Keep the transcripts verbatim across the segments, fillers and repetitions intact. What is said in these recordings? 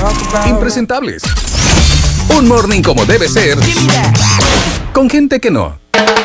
Impresentables. Un morning como debe ser, con gente que no.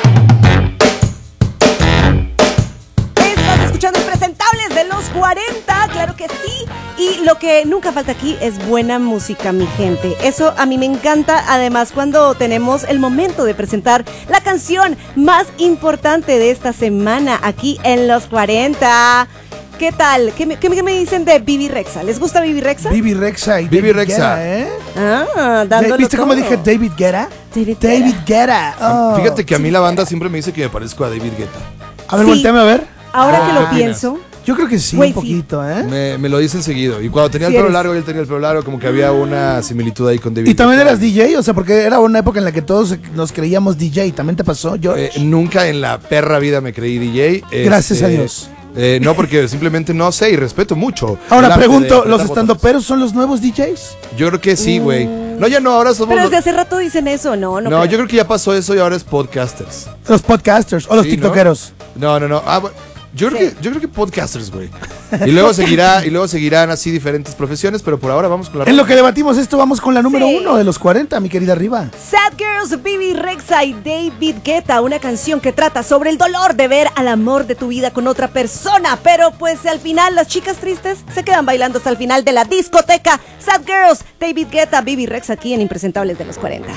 Estás escuchando Impresentables de los cuarenta, claro que sí. Y lo que nunca falta aquí es buena música, mi gente. Eso a mí me encanta, además cuando tenemos el momento de presentar la canción más importante de esta semana aquí en los cuarenta. ¿Qué tal? ¿Qué me, qué me dicen de Bibi Rexha? ¿Les gusta Bibi Rexha? Bibi Rexha y Bibi David Rexha. Guetta, ¿eh? Ah, dándolo ¿Viste todo. cómo dije David Guetta? David David Guetta. Guetta. Oh. Fíjate que a mí la banda siempre me dice que me parezco a David Guetta. A ver, Sí. volteame a ver. Ahora Ah, que ¿qué lo opinas? pienso, Yo creo que sí, Güey, un poquito, ¿eh? Me, me lo dicen seguido. Y cuando tenía Sí el pelo eres. largo y él tenía el pelo largo, como que había una similitud ahí con David Y también Guetta. eras D J, o sea, porque era una época en la que todos nos creíamos D J. ¿También te pasó, George? Eh, nunca en la perra vida me creí D J. Gracias Este, a Dios. eh, no, porque simplemente no sé y respeto mucho. Ahora el arte pregunto, de ¿los apretar estandoperos son los nuevos D Js? botones. Yo creo que sí, güey. No, ya no, ahora somos pero los... desde hace rato dicen eso, no, no. No, creo. yo creo que ya pasó eso y ahora es podcasters. Los podcasters o los Sí, ¿no? tiktokeros. No, no, no. Ah, bueno, yo creo Sí. que yo creo que podcasters, güey. Y luego seguirá y luego seguirán así diferentes profesiones, pero por ahora vamos con la En lo que debatimos esto, vamos con la número Sí. uno de los cuarenta, mi querida Riva. Sad Girls, Bibi Rexha y David Guetta, una canción que trata sobre el dolor de ver al amor de tu vida con otra persona, pero pues al final las chicas tristes se quedan bailando hasta el final de la discoteca. Sad Girls, David Guetta, Bibi Rexha aquí en Impresentables de los cuarenta.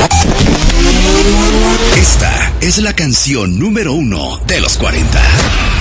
Esta es la canción número uno de los cuarenta.